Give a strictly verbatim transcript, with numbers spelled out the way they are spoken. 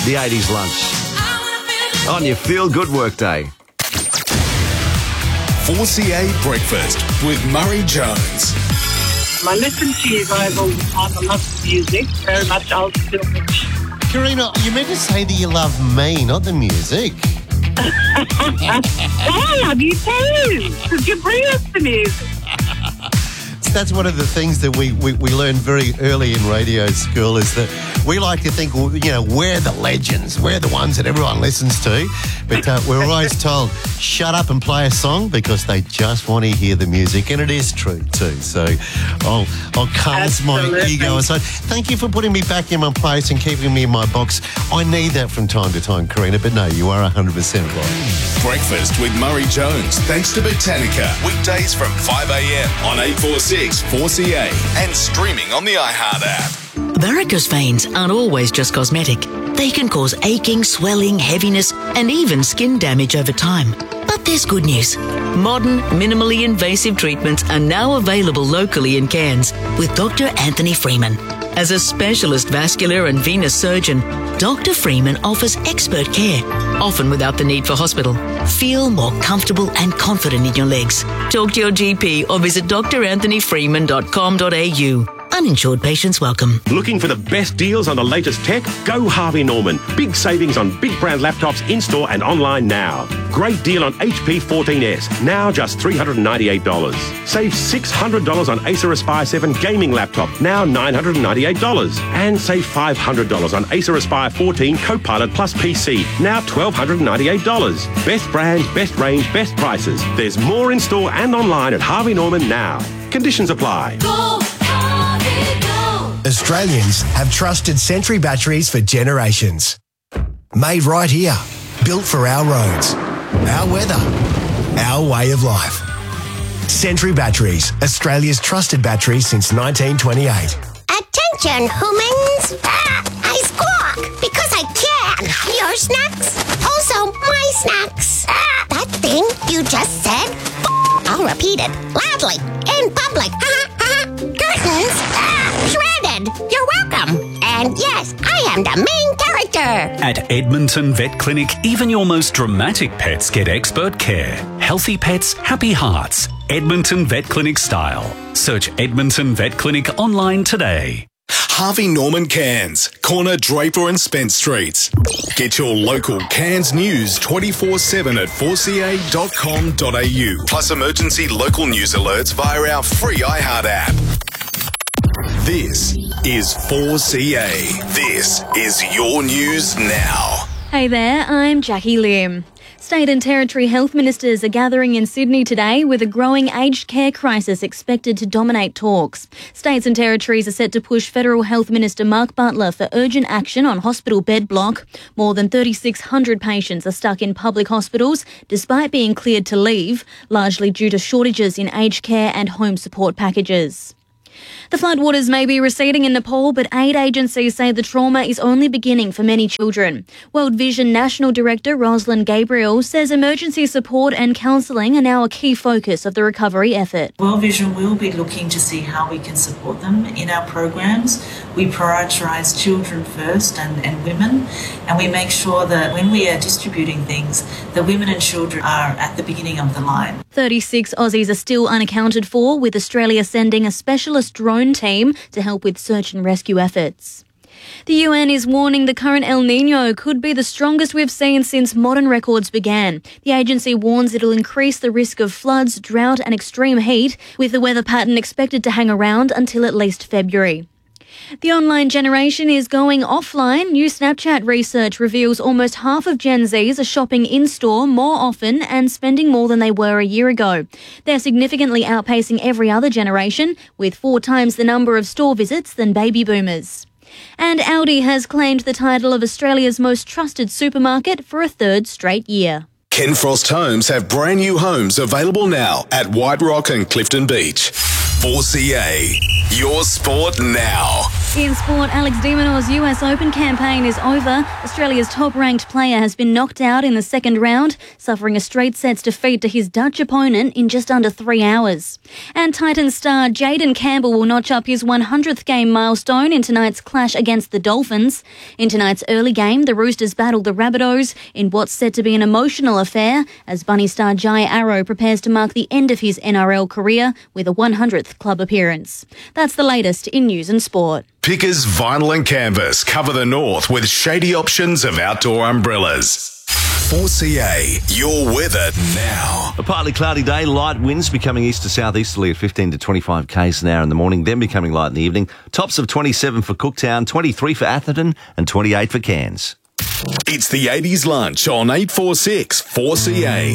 The eighties lunch on your feel-good workday. four C A Breakfast with Murray Jones. I listen to you guys all the time. I love the music very much. I'll still Karina, you meant to say that you love me, not the music. I love you too, because you bring us the music. That's one of the things that we, we, we learned very early in radio school is that we like to think, well, you know, we're the legends. We're the ones that everyone listens to. But uh, we're always told, shut up and play a song because they just want to hear the music. And it is true too. So I'll, I'll calm my ego aside. Thank you for putting me back in my place and keeping me in my box. I need that from time to time, Karina. But no, you are one hundred percent right. Breakfast with Murray Jones, thanks to Botanica. Weekdays from five a.m. on eight forty-six four C A and streaming on the iHeart app. Varicose veins aren't always just cosmetic. They can cause aching, swelling, heaviness, and even skin damage over time. But there's good news. Modern, minimally invasive treatments are now available locally in Cairns with Doctor Anthony Freeman. As a specialist vascular and venous surgeon, Doctor Freeman offers expert care, often without the need for hospital. Feel more comfortable and confident in your legs. Talk to your G P or visit d r anthony freeman dot com dot a u. Uninsured patients welcome. Looking for the best deals on the latest tech? Go Harvey Norman. Big savings on big brand laptops in-store and online now. Great deal on H P fourteen S, now just three hundred ninety-eight dollars. Save six hundred dollars on Acer Aspire seven gaming laptop, now nine hundred ninety-eight dollars. And save five hundred dollars on Acer Aspire fourteen Copilot Plus P C, now one thousand two hundred ninety-eight dollars. Best brands, best range, best prices. There's more in-store and online at Harvey Norman now. Conditions apply. Go, Harvey, go. Australians have trusted Sentry batteries for generations. Made right here. Built for our roads, our weather, our way of life. Sentry Batteries, Australia's trusted battery since nineteen twenty-eight. Attention, humans! Ah, I squawk because I can. Your snacks, also my snacks. Ah, that thing you just said, I'll repeat it loudly in public. Curtains, ah, shredded. You're welcome. And yes, I am the main character. At Edmonton Vet Clinic, even your most dramatic pets get expert care. Healthy pets, happy hearts. Edmonton Vet Clinic style. Search Edmonton Vet Clinic online today. Harvey Norman Cairns, corner Draper and Spence Streets. Get your local Cairns news twenty-four seven at four c a dot com dot a u. Plus emergency local news alerts via our free iHeart app. This is four C A. This is your news now. Hey there, I'm Jackie Lim. State and Territory health ministers are gathering in Sydney today with a growing aged care crisis expected to dominate talks. States and Territories are set to push Federal Health Minister Mark Butler for urgent action on hospital bed block. More than thirty-six hundred patients are stuck in public hospitals despite being cleared to leave, largely due to shortages in aged care and home support packages. The floodwaters may be receding in Nepal, but aid agencies say the trauma is only beginning for many children. World Vision National Director Rosalind Gabriel says emergency support and counselling are now a key focus of the recovery effort. World Vision will be looking to see how we can support them in our programs. We prioritise children first and, and women, and we make sure that when we are distributing things, the women and children are at the beginning of the line. thirty-six Aussies are still unaccounted for, with Australia sending a specialist drone team to help with search and rescue efforts. The U N is warning the current El Niño could be the strongest we've seen since modern records began. The agency warns it'll increase the risk of floods, drought and extreme heat, with the weather pattern expected to hang around until at least February. The online generation is going offline. New Snapchat research reveals almost half of Gen Zs are shopping in-store more often and spending more than they were a year ago. They're significantly outpacing every other generation, with four times the number of store visits than baby boomers. And Aldi has claimed the title of Australia's most trusted supermarket for a third straight year. Ken Frost Homes have brand new homes available now at White Rock and Clifton Beach. four C A, your sport now. In sport, Alex de Minaur's U S Open campaign is over. Australia's top-ranked player has been knocked out in the second round, suffering a straight sets defeat to his Dutch opponent in just under three hours. And Titans star Jaden Campbell will notch up his one hundredth game milestone in tonight's clash against the Dolphins. In tonight's early game, the Roosters battled the Rabbitohs in what's set to be an emotional affair as Bunny star Jai Arrow prepares to mark the end of his N R L career with a one hundredth club appearance. That's the latest in news and sport. Pickers Vinyl and Canvas cover the north with shady options of outdoor umbrellas. four C A, your weather now. A partly cloudy day, light winds becoming east to southeasterly at fifteen to twenty-five k's an hour in the morning, then becoming light in the evening. Tops of twenty-seven for Cooktown, twenty-three for Atherton and twenty-eight for Cairns. It's the eighties lunch on eight four six four C A.